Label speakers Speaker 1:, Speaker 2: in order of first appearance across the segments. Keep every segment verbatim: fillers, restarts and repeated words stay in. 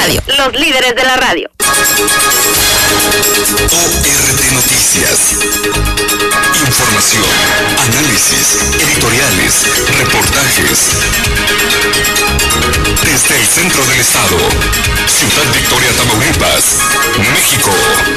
Speaker 1: Radio, los líderes de la radio.
Speaker 2: O R T Noticias. Información, análisis, editoriales, reportajes. Desde el centro del estado, Ciudad Victoria, Tamaulipas, México.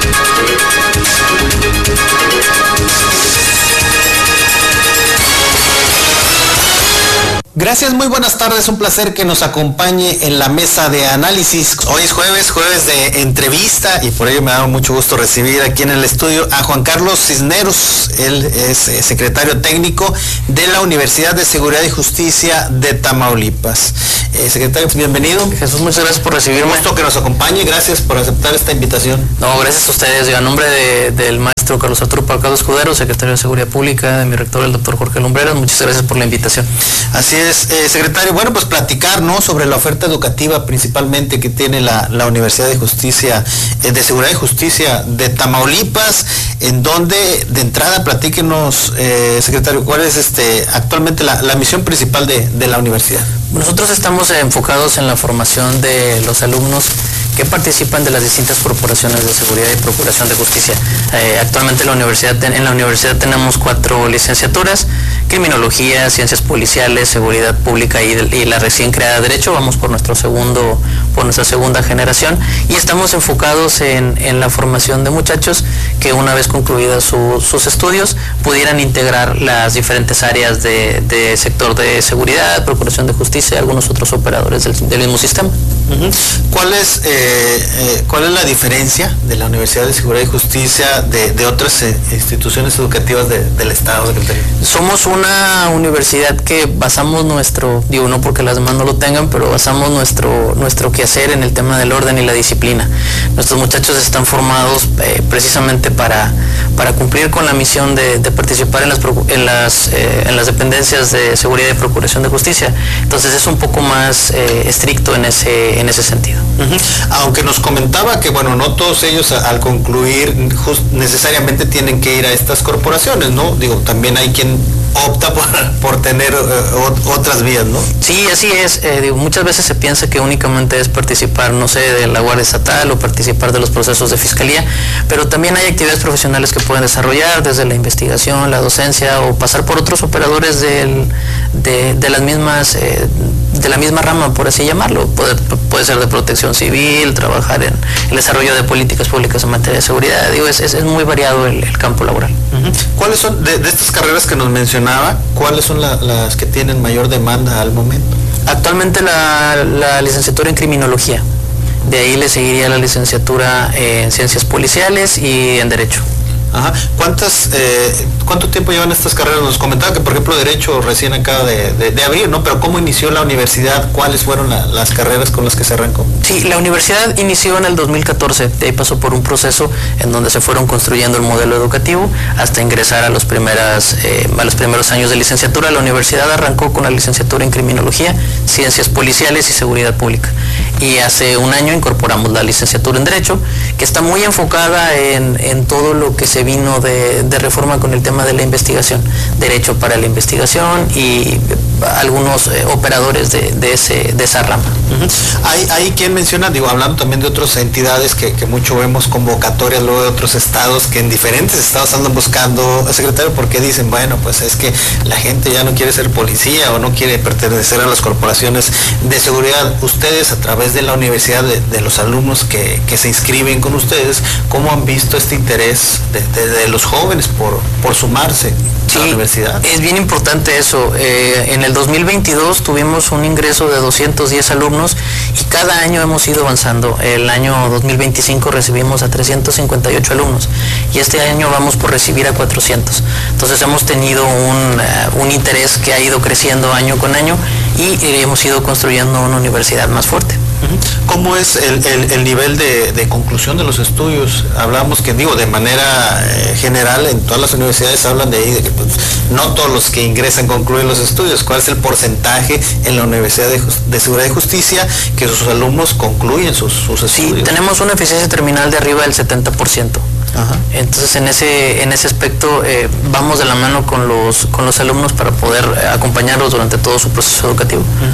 Speaker 3: Gracias, muy buenas tardes, un placer que nos acompañe en la mesa de análisis. Hoy es jueves, jueves de entrevista y por ello me da mucho gusto recibir aquí en el estudio a Juan Carlos Cisneros. Él es eh, secretario técnico de la Universidad de Seguridad y Justicia de Tamaulipas. Eh, secretario, bienvenido.
Speaker 4: Jesús, muchas gracias por recibirme.
Speaker 3: Un gusto que nos acompañe, gracias por aceptar esta invitación.
Speaker 4: No, gracias a ustedes. Y a nombre de, del maestro Carlos Arturo Palcado Escudero, secretario de Seguridad Pública, de mi rector, el doctor Jorge Lumbreras, muchas gracias por la invitación.
Speaker 3: Así es, eh, secretario, bueno, pues platicar, ¿no?, sobre la oferta educativa principalmente que tiene la, la Universidad de Justicia, eh, de Seguridad y Justicia de Tamaulipas, en donde, de entrada, platíquenos, eh, secretario, cuál es este actualmente la, la misión principal de, de la universidad.
Speaker 4: Nosotros estamos enfocados en la formación de los alumnos que participan de las distintas corporaciones de seguridad y procuración de justicia. Eh, actualmente la universidad, en la universidad tenemos cuatro licenciaturas: criminología, ciencias policiales, seguridad pública y, y la recién creada derecho. Vamos por nuestro segundo, por nuestra segunda generación, y estamos enfocados en, en la formación de muchachos que, una vez concluidos su, sus estudios, pudieran integrar las diferentes áreas de, de sector de seguridad, procuración de justicia y algunos otros operadores del, del mismo sistema.
Speaker 3: Uh-huh. ¿Cuál es eh, eh, cuál es la diferencia de la Universidad de Seguridad y Justicia de, de otras eh, instituciones educativas de, del Estado, secretario?
Speaker 4: Somos una universidad que basamos nuestro, digo, no porque las demás no lo tengan, pero basamos nuestro, nuestro quehacer en el tema del orden y la disciplina. Nuestros muchachos están formados eh, precisamente para, para cumplir con la misión de, de participar en las, en, las, eh, en las dependencias de seguridad y procuración de justicia. Entonces es un poco más eh, estricto en ese, en ese sentido.
Speaker 3: Uh-huh. Aunque nos comentaba que, bueno, no todos ellos a, al concluir just, necesariamente tienen que ir a estas corporaciones, ¿no? Digo, también hay quien opta por, por tener uh, otras vías, ¿no?
Speaker 4: Sí, así es. Eh, digo, muchas veces se piensa que únicamente es participar, no sé, de la Guardia Estatal o participar de los procesos de fiscalía, pero también hay actividades profesionales que pueden desarrollar, desde la investigación, la docencia, o pasar por otros operadores del, de, de las mismas, eh, de la misma rama, por así llamarlo. Puede, puede ser de protección civil, trabajar en el desarrollo de políticas públicas en materia de seguridad. Digo, es, es, es muy variado el, el campo laboral.
Speaker 3: Uh-huh. ¿Cuáles son, de, de estas carreras que nos mencionaba, cuáles son la, las que tienen mayor demanda al momento?
Speaker 4: Actualmente la, la licenciatura en criminología. De ahí le seguiría la licenciatura en ciencias policiales y en derecho.
Speaker 3: Ajá. ¿Cuántas, eh, ¿Cuánto tiempo llevan estas carreras? Nos comentaba que, por ejemplo, Derecho recién acaba de, de, de abrir, ¿no? Pero ¿cómo inició la universidad? ¿Cuáles fueron la, las carreras con las que se arrancó?
Speaker 4: Sí, la universidad inició en el dos mil catorce, de ahí pasó por un proceso en donde se fueron construyendo el modelo educativo hasta ingresar a los, primeras, eh, a los primeros años de licenciatura. La universidad arrancó con la licenciatura en Criminología, Ciencias Policiales y Seguridad Pública. Y hace un año incorporamos la licenciatura en Derecho, que está muy enfocada en, en todo lo que se vino de, de reforma con el tema de la investigación, derecho para la investigación y algunos eh, operadores de, de, ese, de esa rama.
Speaker 3: Uh-huh. Hay, hay quien menciona, digo, hablando también de otras entidades que, que mucho vemos convocatorias luego de otros estados, que en diferentes estados andan buscando, secretario, porque dicen, bueno, pues es que la gente ya no quiere ser policía o no quiere pertenecer a las corporaciones de seguridad. Ustedes, a través de la universidad, de, de los alumnos que, que se inscriben con ustedes, ¿cómo han visto este interés de, de, de los jóvenes por, por sumarse
Speaker 4: sí,
Speaker 3: a la universidad?
Speaker 4: Es bien importante eso. Eh, en el dos mil veintidós tuvimos un ingreso de doscientos diez alumnos y cada año hemos ido avanzando. El año dos mil veinticinco recibimos a trescientos cincuenta y ocho alumnos y este año vamos por recibir a cuatrocientos. Entonces hemos tenido un, uh, un interés que ha ido creciendo año con año y eh, hemos ido construyendo una universidad más fuerte.
Speaker 3: ¿Cómo es el, el, el nivel de, de conclusión de los estudios? Hablamos que, digo, de manera eh, general, en todas las universidades hablan de ahí, de que pues, no todos los que ingresan concluyen los estudios. ¿Cuál es el porcentaje en la Universidad de, de Seguridad y Justicia que sus alumnos concluyen sus, sus estudios?
Speaker 4: Sí, tenemos una eficiencia terminal de arriba del setenta por ciento. Ajá. Entonces en ese en ese aspecto eh, vamos de la mano con los con los alumnos para poder acompañarlos durante todo su proceso educativo.
Speaker 3: Uh-huh.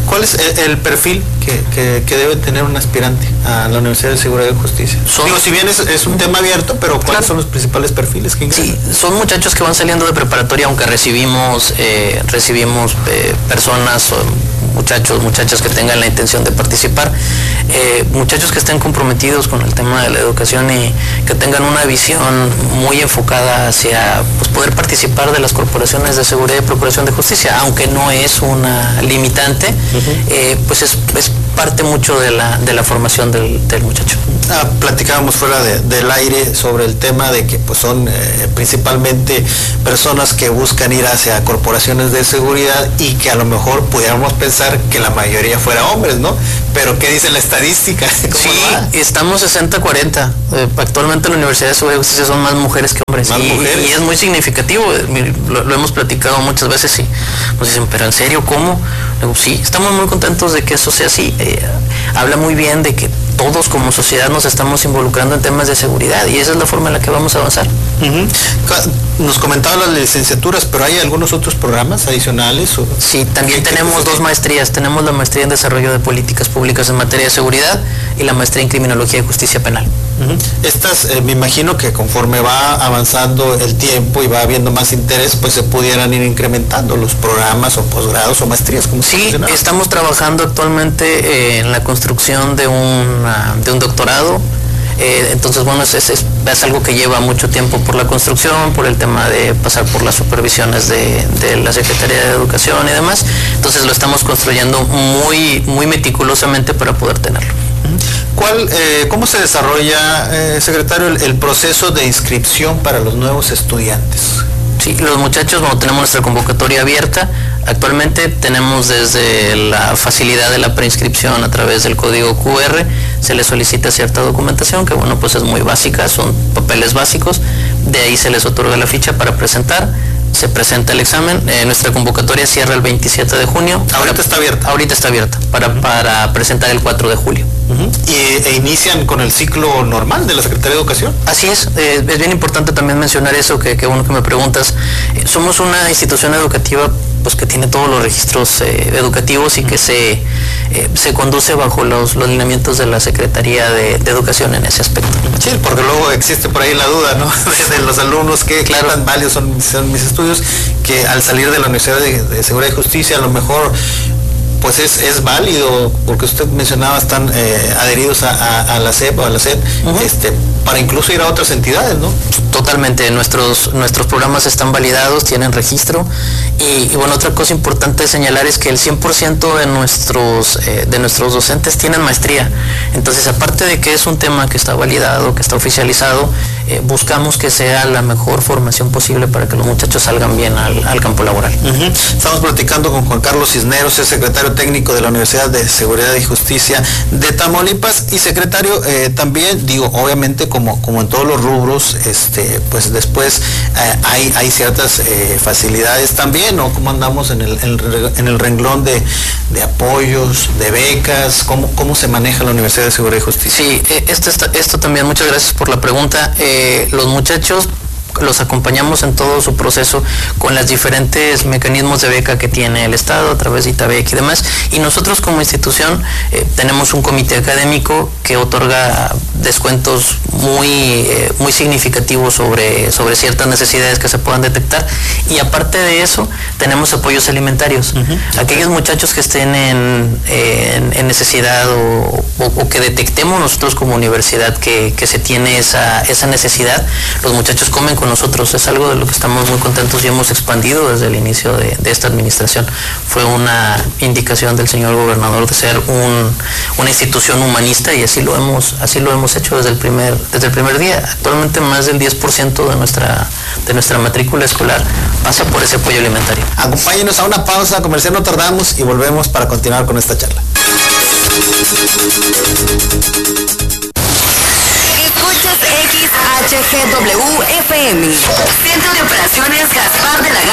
Speaker 3: ¿Cuál es el, el perfil que, que, que debe tener un aspirante a la Universidad de Seguridad y Justicia? Son, Digo, si bien es, es un tema abierto, pero ¿cuáles claro. son los principales perfiles que ingresan?
Speaker 4: Sí, son muchachos que van saliendo de preparatoria, aunque recibimos, eh, recibimos eh, personas, muchachos, muchachas que tengan la intención de participar, eh, muchachos que estén comprometidos con el tema de la educación y que tengan una visión muy enfocada hacia pues, poder participar de las corporaciones de seguridad y procuración de justicia, aunque no es una limitante, uh-huh. eh, pues es, es parte mucho de la, de la formación del, del muchacho.
Speaker 3: Ah, platicábamos fuera de, del aire sobre el tema de que pues son eh, principalmente personas que buscan ir hacia corporaciones de seguridad y que a lo mejor pudiéramos pensar que la mayoría fuera hombres, ¿no? Pero ¿qué dice la estadística?
Speaker 4: Sí, estamos sesenta cuarenta. Eh, actualmente en la Universidad de Seguridad y Justicia son más mujeres que hombres.
Speaker 3: Más
Speaker 4: y,
Speaker 3: mujeres.
Speaker 4: y es muy significativo, lo, lo hemos platicado muchas veces y nos dicen, pero ¿en serio cómo? Digo, sí, estamos muy contentos de que eso sea así. Eh, habla muy bien de que todos como sociedad nos estamos involucrando en temas de seguridad y esa es la forma en la que vamos a avanzar.
Speaker 3: Uh-huh. Nos comentaba las licenciaturas, pero ¿hay algunos otros programas adicionales? O...
Speaker 4: Sí, también tenemos dos maestrías. Tenemos la maestría en Desarrollo de Políticas Públicas en materia de seguridad y la maestría en Criminología y Justicia Penal.
Speaker 3: Uh-huh. Estas, eh, me imagino que conforme va avanzando el tiempo y va habiendo más interés, pues se pudieran ir incrementando los programas o posgrados o maestrías. Como
Speaker 4: sí, estamos trabajando actualmente eh, en la construcción de un, uh, de un doctorado. Eh, entonces, bueno, es, es, es algo que lleva mucho tiempo por la construcción, por el tema de pasar por las supervisiones de, de la Secretaría de Educación y demás. Entonces lo estamos construyendo muy, muy meticulosamente para poder tenerlo.
Speaker 3: ¿Cuál, eh, ¿Cómo se desarrolla, eh, secretario, el, el proceso de inscripción para los nuevos estudiantes?
Speaker 4: Sí, los muchachos, bueno, tenemos nuestra convocatoria abierta. Actualmente tenemos desde la facilidad de la preinscripción a través del código cu erre, se les solicita cierta documentación que, bueno, pues es muy básica, son papeles básicos, de ahí se les otorga la ficha para presentar, se presenta el examen, eh, nuestra convocatoria cierra el veintisiete de junio.
Speaker 3: Ahorita para, está abierta.
Speaker 4: Ahorita está abierta, para, uh-huh. para presentar el cuatro de julio.
Speaker 3: Uh-huh. ¿Y, e inician con el ciclo normal de la Secretaría de Educación?
Speaker 4: Así es, eh, es bien importante también mencionar eso, que, que bueno que me preguntas. Eh, somos una institución educativa pues que tiene todos los registros eh, educativos y que se, eh, se conduce bajo los, los lineamientos de la Secretaría de, de Educación en ese aspecto.
Speaker 3: Sí, porque luego existe por ahí la duda, ¿no? De, de los alumnos, que claro, tan válidos son, son mis estudios, que al salir de la Universidad de, de Seguridad y Justicia a lo mejor pues es, es válido, porque usted mencionaba, están eh, adheridos a, a, a la C E P o a la C E D, uh-huh. este, para incluso ir a otras entidades, ¿no?
Speaker 4: Totalmente, nuestros, nuestros programas están validados, tienen registro, y, y bueno, otra cosa importante de señalar es que el cien por ciento de nuestros, eh, de nuestros docentes tienen maestría. Entonces, aparte de que es un tema que está validado, que está oficializado, eh, buscamos que sea la mejor formación posible para que los muchachos salgan bien al, al campo laboral.
Speaker 3: Uh-huh. Estamos platicando con Juan Carlos Cisneros, es secretario técnico de la Universidad de Seguridad y Justicia de Tamaulipas, y secretario, eh, también digo, obviamente como, como en todos los rubros, este, pues después eh, hay, hay ciertas eh, facilidades también, ¿no? ¿Cómo andamos en el, en, en el renglón de, de apoyos, de becas? ¿Cómo, cómo se maneja la Universidad de Seguridad y Justicia?
Speaker 4: Sí, esto, esto también, muchas gracias por la pregunta. Eh, los muchachos los acompañamos en todo su proceso con los diferentes mecanismos de beca que tiene el Estado a través de ITABEC y demás, y nosotros como institución eh, tenemos un comité académico que otorga descuentos muy, eh, muy significativos sobre, sobre ciertas necesidades que se puedan detectar, y aparte de eso tenemos apoyos alimentarios. Uh-huh. Aquellos muchachos que estén en, en, en necesidad o, o, o que detectemos nosotros como universidad que, que se tiene esa, esa necesidad, los muchachos comen con nosotros. Es algo de lo que estamos muy contentos y hemos expandido desde el inicio de, de esta administración. Fue una indicación del señor gobernador de ser un, una institución humanista, y así lo hemos, así lo hemos hecho desde el primer, desde el primer día. Actualmente más del diez por ciento de nuestra, de nuestra matrícula escolar pasa por ese apoyo alimentario.
Speaker 3: Acompáñenos a una pausa comercial, no tardamos, y volvemos para continuar con esta charla.
Speaker 1: Escuchas X H G W F M, Centro de Operaciones Gaspar de la